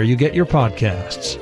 you get your podcasts.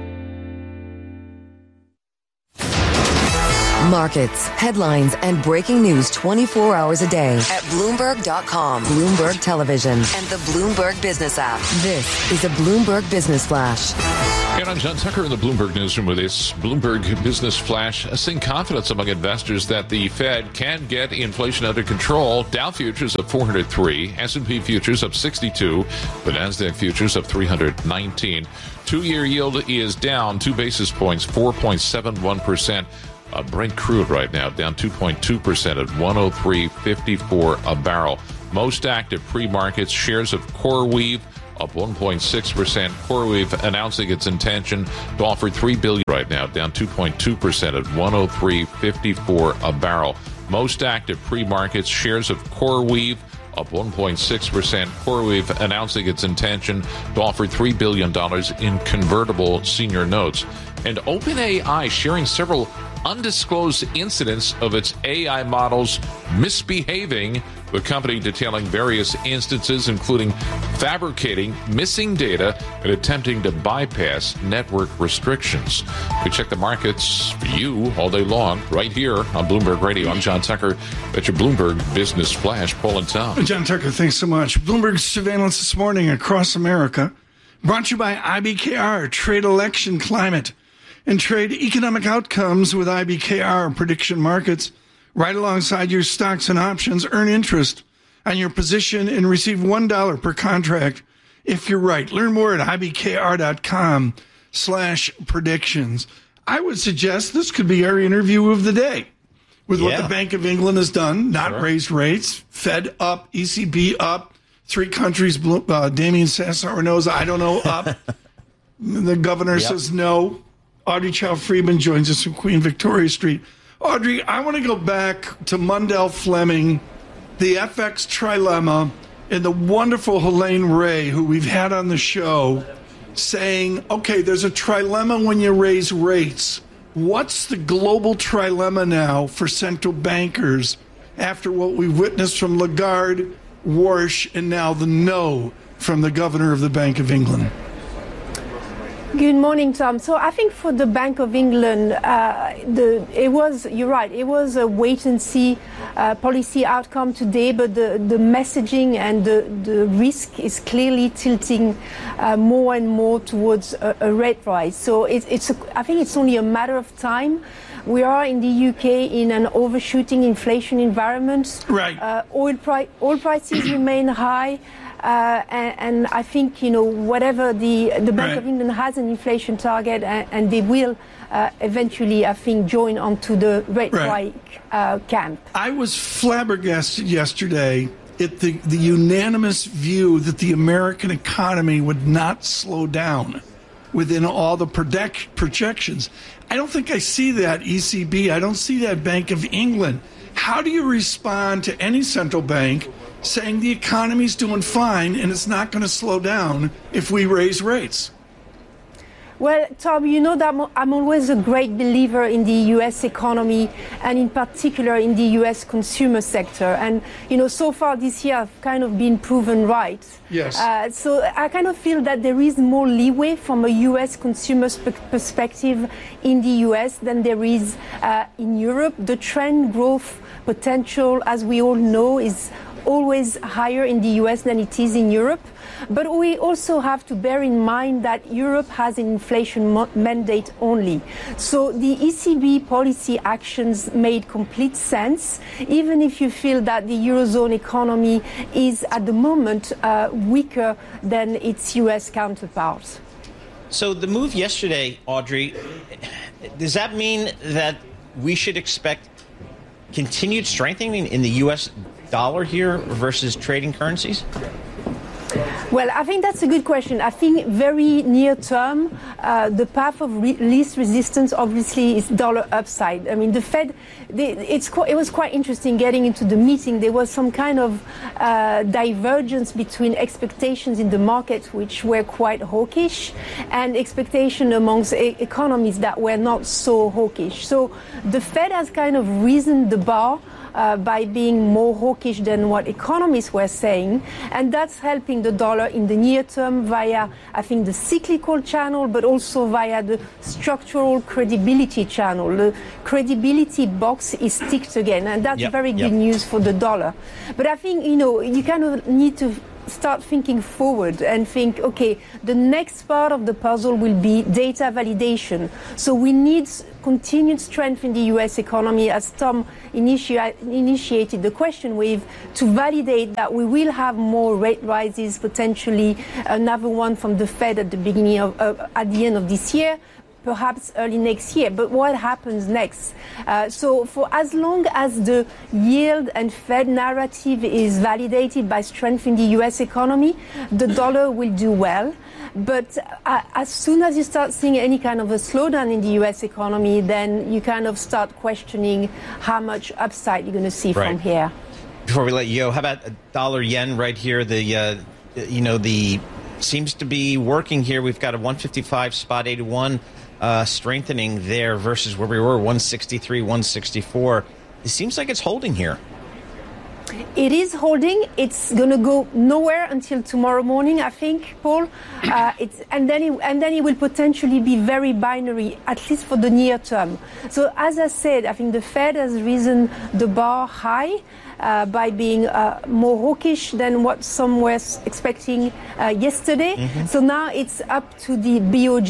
Markets, headlines, and breaking news 24 hours a day at Bloomberg.com, Bloomberg Television, and the Bloomberg Business app. This is a Bloomberg Business Flash. And I'm John Tucker in the Bloomberg Newsroom with this Bloomberg Business Flash. Seeing confidence among investors that the Fed can get inflation under control. Dow futures up 403, S&P futures up 62, the NASDAQ futures up 319. Two-year yield is down 2 basis points, 4.71%. Brent crude right now down 2.2% at 103.54 a barrel. Most active pre-markets, shares of CoreWeave up 1.6%. CoreWeave announcing its intention to offer $3 billion right now, down 2.2% at 103.54 a barrel. Most active pre-markets, shares of CoreWeave up 1.6%. CoreWeave announcing its intention to offer $3 billion in convertible senior notes. And OpenAI sharing several undisclosed incidents of its AI models misbehaving, the company detailing various instances, including fabricating missing data and attempting to bypass network restrictions. We check the markets for you all day long, right here on Bloomberg Radio. I'm John Tucker. That's your Bloomberg Business Flash. Paul and Tom. John Tucker, thanks so much. Bloomberg surveillance this morning across America, brought to you by IBKR, Trade Election Climate, and trade economic outcomes with IBKR prediction markets. Right alongside your stocks and options, earn interest on your position and receive $1 per contract if you're right. Learn more at ibkr.com/predictions. I would suggest this could be our interview of the day with what the Bank of England has done, not raised rates, Fed up, ECB up, three countries, Damien Sassauer knows, I don't know, up. The governor says no. Audrey Chow-Friedman joins us from Queen Victoria Street. Audrey, I want to go back to Mundell Fleming, the FX trilemma, and the wonderful Helene Ray, who we've had on the show, saying, okay, there's a trilemma when you raise rates. What's the global trilemma now for central bankers after what we've witnessed from Lagarde, Warsh, and now the no from the governor of the Bank of England? Good morning, Tom. So I think for the Bank of England, you're right, it was a wait-and-see policy outcome today, but the messaging and the risk is clearly tilting more and more towards a rate rise. So I think it's only a matter of time. We are in the UK in an overshooting inflation environment. Right. Oil prices remain high. And I think, whatever the Bank of England has an inflation target, and they will eventually, I think, join onto the rate hike camp. I was flabbergasted yesterday at the unanimous view that the American economy would not slow down within all the projections. I don't think I see that ECB. I don't see that Bank of England. How do you respond to any central bank saying the economy's doing fine and it's not going to slow down if we raise rates? Well, Tom, you know that I'm always a great believer in the U.S. economy and in particular in the U.S. consumer sector. And, so far this year I've kind of been proven right. Yes. So I kind of feel that there is more leeway from a U.S. consumer perspective in the U.S. than there is in Europe. The trend growth potential, as we all know, is always higher in the US than it is in Europe. But we also have to bear in mind that Europe has an inflation mandate only. So the ECB policy actions made complete sense, even if you feel that the Eurozone economy is at the moment weaker than its US counterparts. So the move yesterday, Audrey, does that mean that we should expect continued strengthening in the U.S. dollar here versus trading currencies? Well, I think that's a good question. I think very near term, the path of least resistance obviously is dollar upside. I mean, the Fed, it was quite interesting getting into the meeting. There was some kind of divergence between expectations in the market, which were quite hawkish, and expectation amongst economies that were not so hawkish. So the Fed has kind of risen the bar by being more hawkish than what economists were saying. And that's helping the dollar in the near term via, I think, the cyclical channel, but also via the structural credibility channel. The credibility box is ticked again, and that's very good news for the dollar. But I think, you kind of need to start thinking forward and think, okay, the next part of the puzzle will be data validation. So we need continued strength in the U.S. economy, as Tom initiated the question with, to validate that we will have more rate rises, potentially another one from the Fed at the beginning of, at the end of this year, perhaps early next year. But what happens next? So for as long as the yield and Fed narrative is validated by strength in the U.S. economy, the dollar will do well. But as soon as you start seeing any kind of a slowdown in the U.S. economy, then you kind of start questioning how much upside you're going to see from here. Before we let you go, how about dollar yen right here? The seems to be working here. We've got a 155 spot 81. Strengthening there versus where we were, 163, 164. It seems like it's holding here. It is holding. It's going to go nowhere until tomorrow morning, I think, Paul. And then it will potentially be very binary, at least for the near term. So as I said, I think the Fed has risen the bar high by being more hawkish than what some were expecting yesterday. Mm-hmm. So now it's up to the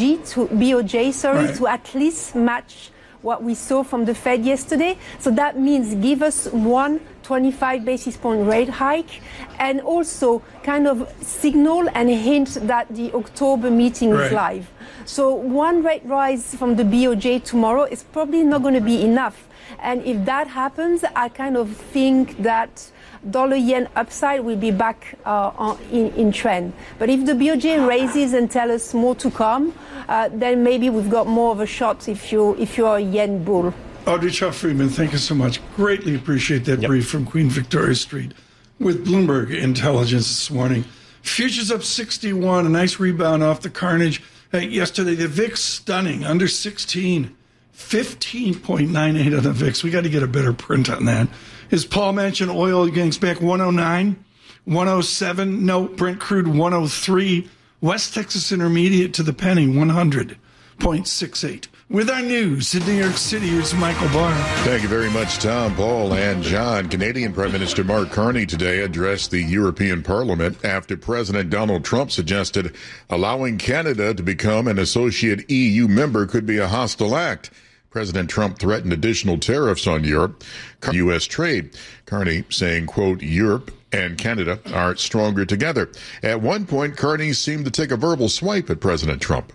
BOJ to at least match what we saw from the Fed yesterday. So that means give us one 25 basis point rate hike, and also kind of signal and hint that the October meeting is live. So one rate rise from the BOJ tomorrow is probably not going to be enough. And if that happens, I kind of think that dollar-yen upside will be back in trend. But if the BOJ raises and tell us more to come, then maybe we've got more of a shot if you're a yen bull. Audrey Chow-Friedman, thank you so much. Greatly appreciate that brief from Queen Victoria Street with Bloomberg Intelligence this morning. Futures up 61, a nice rebound off the carnage yesterday. The VIX stunning, under 16. 15.98 on the VIX. We got to get a better print on that. As Paul mentioned, oil gangs back 109, 107. No, Brent crude 103. West Texas Intermediate to the penny 100.68. With our news in New York City, here's Michael Barr. Thank you very much, Tom, Paul, and John. Canadian Prime Minister Mark Carney today addressed the European Parliament after President Donald Trump suggested allowing Canada to become an associate EU member could be a hostile act. President Trump threatened additional tariffs on Europe, U.S. trade. Carney saying, quote, Europe and Canada are stronger together. At one point, Carney seemed to take a verbal swipe at President Trump.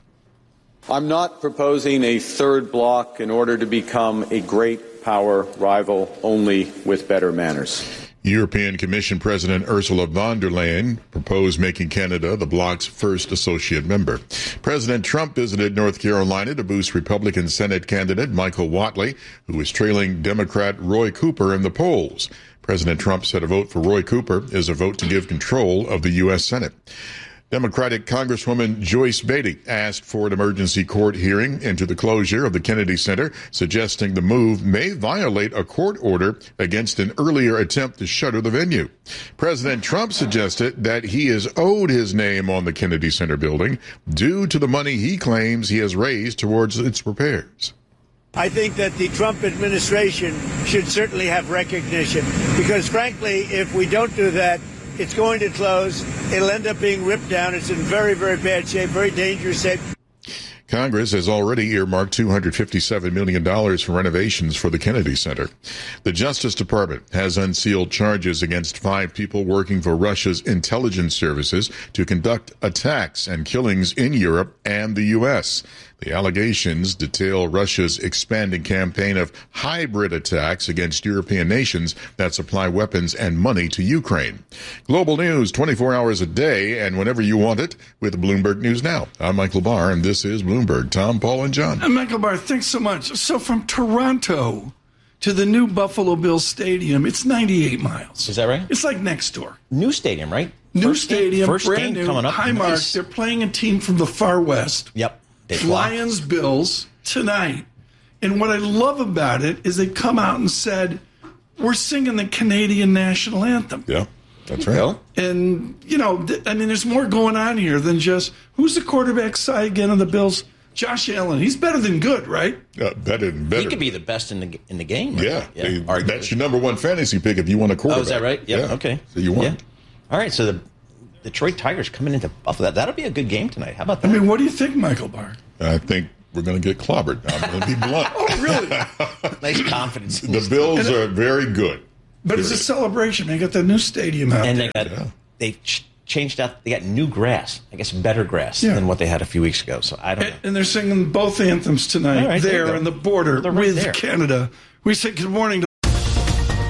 I'm not proposing a third bloc in order to become a great power rival, only with better manners. European Commission President Ursula von der Leyen proposed making Canada the bloc's first associate member. President Trump visited North Carolina to boost Republican Senate candidate Michael Whatley, who is trailing Democrat Roy Cooper in the polls. President Trump said a vote for Roy Cooper is a vote to give control of the U.S. Senate. Democratic Congresswoman Joyce Beatty asked for an emergency court hearing into the closure of the Kennedy Center, suggesting the move may violate a court order against an earlier attempt to shutter the venue. President Trump suggested that he is owed his name on the Kennedy Center building due to the money he claims he has raised towards its repairs. I think that the Trump administration should certainly have recognition because, frankly, if we don't do that, it's going to close. It'll end up being ripped down. It's in very, very bad shape, very dangerous shape. Congress has already earmarked $257 million for renovations for the Kennedy Center. The Justice Department has unsealed charges against 5 people working for Russia's intelligence services to conduct attacks and killings in Europe and the U.S. The allegations detail Russia's expanding campaign of hybrid attacks against European nations that supply weapons and money to Ukraine. Global news 24 hours a day and whenever you want it with Bloomberg News Now. I'm Michael Barr, and this is Bloomberg. Tom, Paul, and John. Michael Barr, thanks so much. So from Toronto to the new Buffalo Bills Stadium, it's 98 miles. Is that right? It's like next door. New stadium, right? New stadium, first brand game new, coming up. high mark. Nice. They're playing a team from the far west. Yep. Lions, Bills, tonight. And what I love about it is they come out and said, we're singing the Canadian national anthem. Yeah, that's right. And, there's more going on here than just, who's the quarterback side again of the Bills? Josh Allen. He's better than good, right? Better than better. He could be the best in the game. Right? Yeah. That's your number one fantasy pick if you want a quarterback. Oh, is that right? Yep. Yeah. Okay. So you won. Yeah. All right, so the Detroit Tigers coming into Buffalo. That'll be a good game tonight. How about that? What do you think, Michael Barr? I think we're going to get clobbered. I'm going to be blunt. Oh, really? Nice confidence. The Bills are very good. But it's a celebration. They got the new stadium out there. And they changed out. They got new grass. I guess better grass than what they had a few weeks ago. So I don't know. And they're singing both anthems tonight there on the border with Canada. We say good morning to